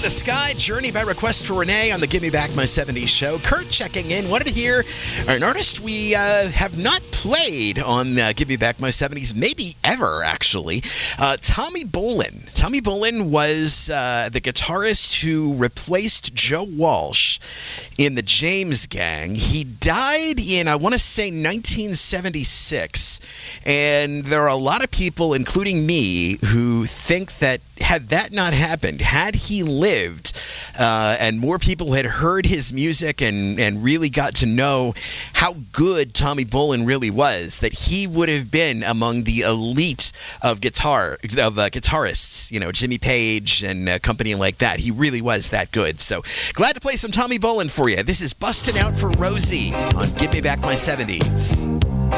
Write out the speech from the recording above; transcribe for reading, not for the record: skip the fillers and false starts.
the Sky, Journey by Request for Renee on the Give Me Back My 70s show. Kurt checking in. Wanted to hear an artist we have not played on Give Me Back My 70s, maybe ever, actually. Tommy Bolin. Tommy Bolin was the guitarist who replaced Joe Walsh in the James Gang. He died in, I want to say, 1976. And there are a lot of people, including me, who think that had that not happened, had he lived, and more people had heard his music and really got to know how good Tommy Bolin really was, that he would have been among the elite of guitarists, you know, Jimmy Page and company like that. He really was that good. So glad to play some Tommy Bolin for you. This is Bustin' Out for Rosie on Give Me Back My 70s.